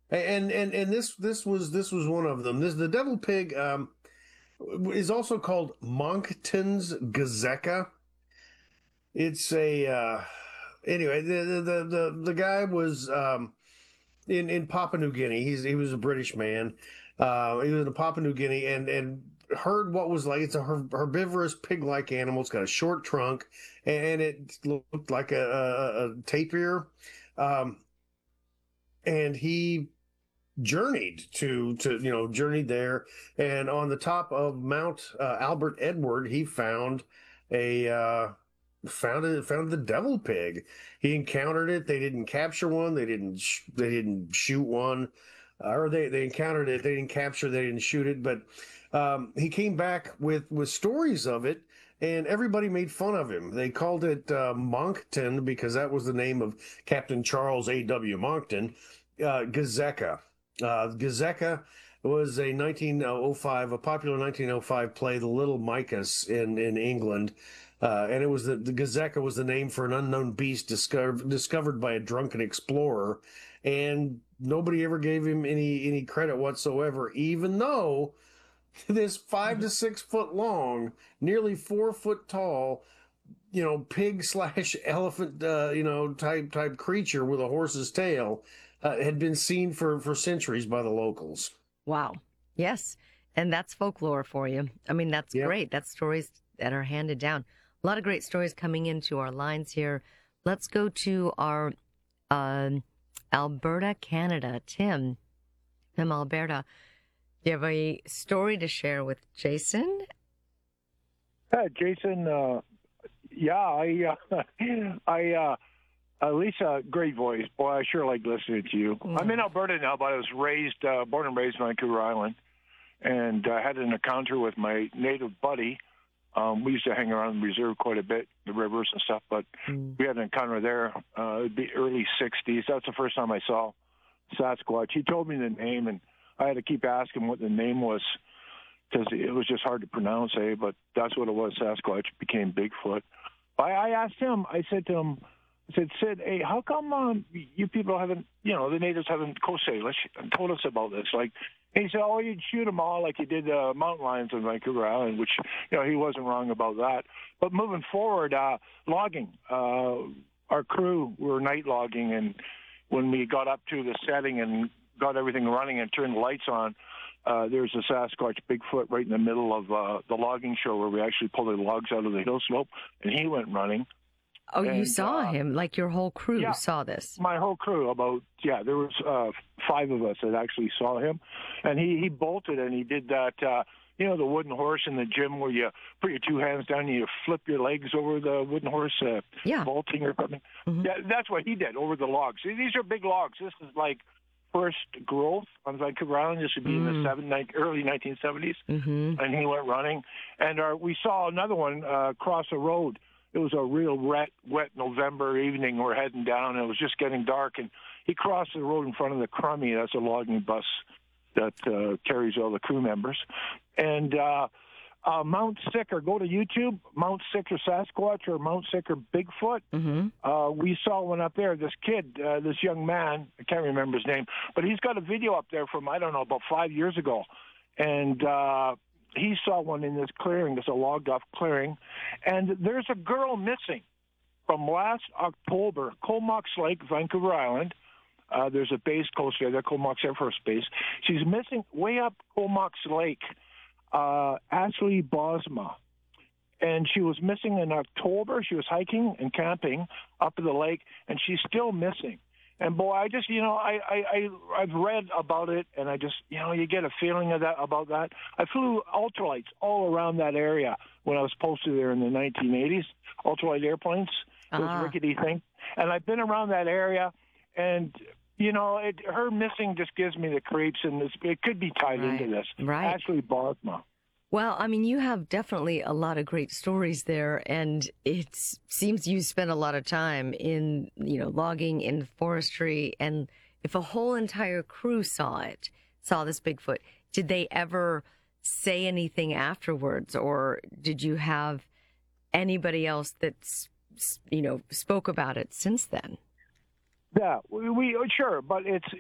And this was one of them. This the devil pig is also called Moncton's Gazeka. It's a anyway. The guy was in Papua New Guinea. He was a British man. He was in Papua New Guinea and heard what was like. It's a herbivorous pig-like animal. It's got a short trunk and it looked like a tapir. Um, and he journeyed there, and on the top of Mount Albert Edward, he found a found the devil pig. He encountered it. They didn't capture one. They didn't shoot one, or they encountered it. They didn't capture. They didn't shoot it. But he came back with stories of it. And everybody made fun of him. They called it Moncton because that was the name of Captain Charles A.W. Moncton. Gazeka. Gazeka was a popular 1905 play, The Little Micas in England. And it was the Gazeka was the name for an unknown beast discovered by a drunken explorer. And nobody ever gave him any credit whatsoever, even though this 5 to 6 foot long, nearly 4 foot tall, pig slash elephant, type creature with a horse's tail had been seen for centuries by the locals. Wow. Yes. And that's folklore for you. I mean, that's Yep. great. That's stories that are handed down. A lot of great stories coming into our lines here. Let's go to our Alberta, Canada. Tim, Alberta. Do you have a story to share with Jason? Jason, Lisa, great voice. Boy, I sure like listening to you. I'm in Alberta now, but I was born and raised on Vancouver Island, and I had an encounter with my native buddy. We used to hang around the reserve quite a bit, the rivers and stuff, but we had an encounter there. It'd be early 60s. That's the first time I saw Sasquatch. He told me the name, and I had to keep asking what the name was because it was just hard to pronounce, but that's what it was. Sasquatch became Bigfoot. I asked him, I said to him, Sid, hey, how come you people haven't, the natives haven't told us about this? Like, he said, oh, you'd shoot them all like you did mountain lions on Vancouver Island, which, he wasn't wrong about that. But moving forward, logging. Our crew were night logging, and when we got up to the setting and got everything running and turned the lights on, there's a Sasquatch Bigfoot right in the middle of the logging show where we actually pulled the logs out of the hill slope, and he went running. Oh, you saw him? Like your whole crew saw this? My whole crew, there was 5 of us that actually saw him. And he bolted, and he did that, the wooden horse in the gym where you put your 2 hands down and you flip your legs over the wooden horse, vaulting or something. Mm-hmm. Yeah, that's what he did over the logs. See, these are big logs. This is like first growth on Vancouver Island. This would be in the early 1970s. Mm-hmm. And he went running. And we saw another one cross a road. It was a real wet November evening. We're heading down, and it was just getting dark. And he crossed the road in front of the Crummy. That's a logging bus that carries all the crew members. And Mount Sicker, go to YouTube, Mount Sicker Sasquatch or Mount Sicker Bigfoot. Mm-hmm. We saw one up there. This kid, this young man, I can't remember his name, but he's got a video up there from, about 5 years ago. And he saw one in this clearing. It's a logged-off clearing. And there's a girl missing from last October, Comox Lake, Vancouver Island. There's a base close there, Comox Air Force Base. She's missing way up Comox Lake, Ashley Bosma. And she was missing in October. She was hiking and camping up at the lake, and she's still missing. And boy, I just, I've read about it, and I just, you get a feeling about that. I flew ultralights all around that area when I was posted there in the 1980s, ultralight airplanes, those rickety things. And I've been around that area, and, her missing just gives me the creeps, and it could be tied into this. Right. Ashley Bosma. Well, I mean, you have definitely a lot of great stories there, and it seems you spend a lot of time in, logging, in forestry, and if a whole entire crew saw this Bigfoot, did they ever say anything afterwards, or did you have anybody else that, spoke about it since then? Yeah, we sure, but it's